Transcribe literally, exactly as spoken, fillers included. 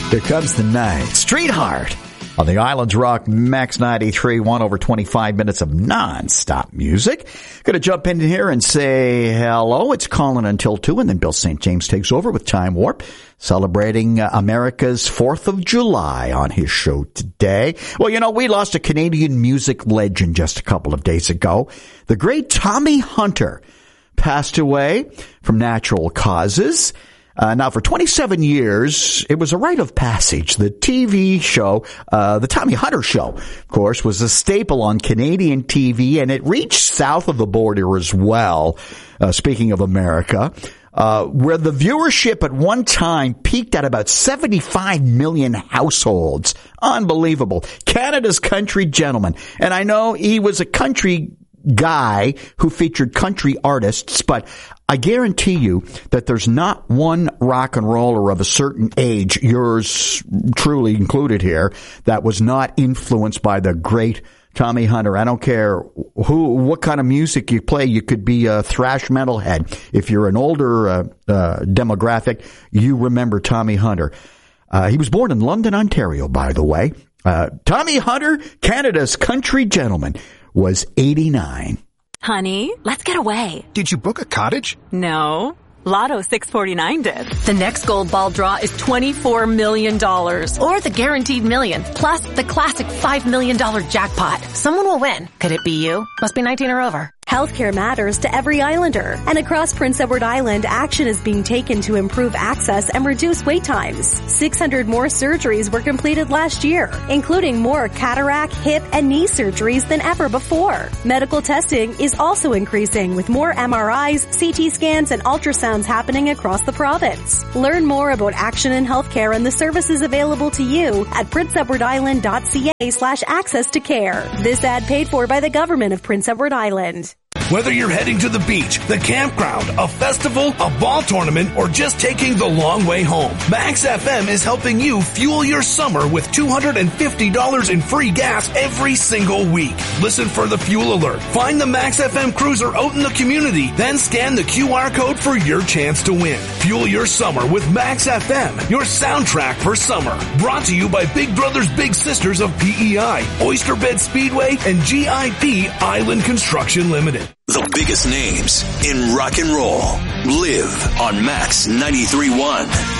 Here comes the night. Street Heart on the Islands Rock Max ninety-three point one, over twenty-five minutes of non-stop music. Going to jump in here and say hello. It's Colin until two, and then Bill Saint James takes over with Time Warp, celebrating uh, America's fourth of July on his show today. Well, you know, we lost a Canadian music legend just a couple of days ago. The great Tommy Hunter passed away from natural causes. Uh, now, for twenty-seven years, it was a rite of passage. The T V show, uh, the Tommy Hunter Show, of course, was a staple on Canadian T V, and it reached south of the border as well, uh, speaking of America, uh, where the viewership at one time peaked at about seventy-five million households. Unbelievable. Canada's country gentleman. And I know he was a country guy who featured country artists, but I guarantee you that there's not one rock and roller of a certain age, yours truly included here, that was not influenced by the great Tommy Hunter. I don't care who, what kind of music you play. You could be a thrash metalhead. If you're an older uh, uh, demographic, you remember Tommy Hunter. Uh, he was born in London, Ontario, by the way. Uh, Tommy Hunter, Canada's country gentleman, was eighty-nine. Honey, let's get away. Did you book a cottage? No. Lotto six forty-nine did. The next gold ball draw is twenty-four million dollars. Or the guaranteed million. Plus the classic five million dollars jackpot. Someone will win. Could it be you? Must be nineteen or over. Healthcare matters to every islander, and across Prince Edward Island, action is being taken to improve access and reduce wait times. six hundred more surgeries were completed last year, including more cataract, hip, and knee surgeries than ever before. Medical testing is also increasing, with more M R Is, C T scans, and ultrasounds happening across the province. Learn more about action in healthcare and the services available to you at princeedwardisland.ca slash access to care. This ad paid for by the government of Prince Edward Island. Whether you're heading to the beach, the campground, a festival, a ball tournament, or just taking the long way home, Max F M is helping you fuel your summer with two hundred fifty dollars in free gas every single week. Listen for the fuel alert. Find the Max F M cruiser out in the community, then scan the Q R code for your chance to win. Fuel your summer with Max F M, your soundtrack for summer. Brought to you by Big Brothers Big Sisters of P E I, Oyster Bed Speedway, and G I P Island Construction Limited. The biggest names in rock and roll live on Max ninety-three point one.